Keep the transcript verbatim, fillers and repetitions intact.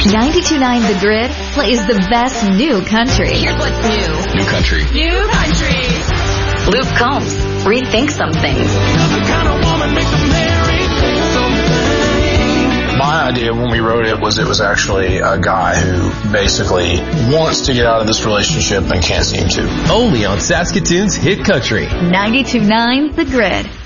ninety-two point nine The Grid plays the best new country. Here's what's new. New country. New country. Luke Combs, rethink some things. My idea when we wrote it was it was actually a guy who basically wants to get out of this relationship and can't seem to. Only on Saskatoon's Hit Country. ninety-two point nine The Grid.